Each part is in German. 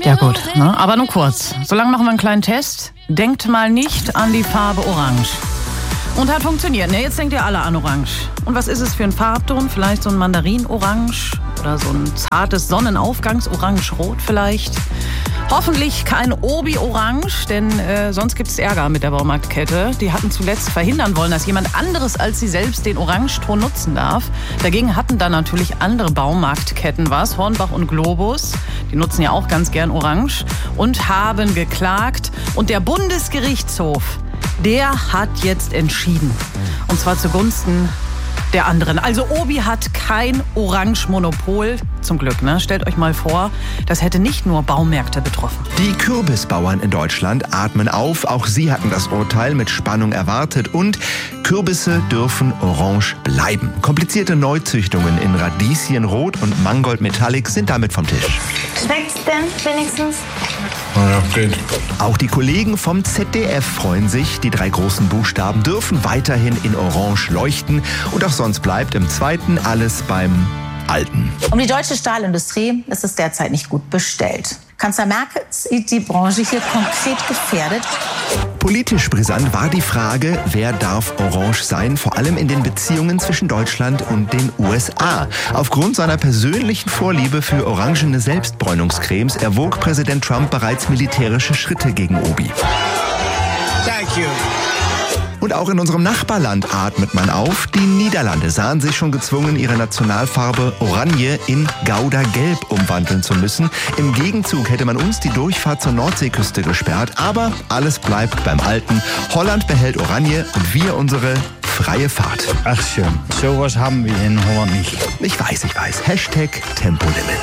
Ja gut, ne? Aber nur kurz. Solange machen wir einen kleinen Test. Denkt mal nicht an die Farbe Orange. Und hat funktioniert, ne? Jetzt denkt ihr alle an Orange. Und was ist es für ein Farbton? Vielleicht so ein Mandarin-Orange oder so ein zartes Sonnenaufgangs-Orange-Rot vielleicht. Hoffentlich kein Obi-Orange, denn sonst gibt es Ärger mit der Baumarktkette. Die hatten zuletzt verhindern wollen, dass jemand anderes als sie selbst den Orangeton nutzen darf. Dagegen hatten dann natürlich andere Baumarktketten was, Hornbach und Globus. Die nutzen ja auch ganz gern Orange und haben geklagt. Und der Bundesgerichtshof, der hat jetzt entschieden. Und zwar zugunsten der anderen. Also Obi hat kein Orange-Monopol. Zum Glück, ne? Stellt euch mal vor, das hätte nicht nur Baumärkte betroffen. Die Kürbisbauern in Deutschland atmen auf. Auch sie hatten das Urteil mit Spannung erwartet. Und Kürbisse dürfen orange bleiben. Komplizierte Neuzüchtungen in Radieschenrot und Mangold Metallic sind damit vom Tisch. Schmeckt's denn wenigstens? Ja, geht. Auch die Kollegen vom ZDF freuen sich. Die 3 großen Buchstaben dürfen weiterhin in Orange leuchten. Und auch sonst bleibt im Zweiten alles beim Alten. Um die deutsche Stahlindustrie ist es derzeit nicht gut bestellt. Kanzler Merkel sieht die Branche hier konkret gefährdet. Politisch brisant war die Frage, wer darf orange sein, vor allem in den Beziehungen zwischen Deutschland und den USA. Aufgrund seiner persönlichen Vorliebe für orangene Selbstbräunungscremes erwog Präsident Trump bereits militärische Schritte gegen Obi. Thank you. Und auch in unserem Nachbarland atmet man auf. Die Niederlande sahen sich schon gezwungen, ihre Nationalfarbe Oranje in Gouda-Gelb umwandeln zu müssen. Im Gegenzug hätte man uns die Durchfahrt zur Nordseeküste gesperrt. Aber alles bleibt beim Alten. Holland behält Oranje und wir unsere freie Fahrt. Ach schön, sowas haben wir in Holland nicht. Ich weiß. Hashtag Tempolimit.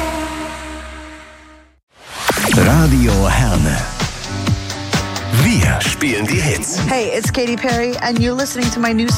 Radio Herne. Wir spielen die Hits. Hey, it's Katy Perry and you're listening to my new